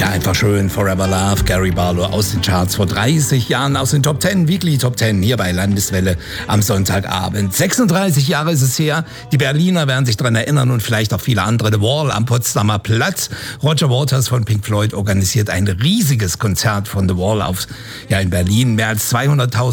Ja, einfach schön. Forever Love, Gary Barlow aus den Charts vor 30 Jahren, aus den Top 10, Weekly Top 10, hier bei Landeswelle am Sonntagabend. 36 Jahre ist es her. Die Berliner werden sich daran erinnern und vielleicht auch viele andere. The Wall am Potsdamer Platz. Roger Waters von Pink Floyd organisiert ein riesiges Konzert von The Wall in Berlin. Mehr als 200.000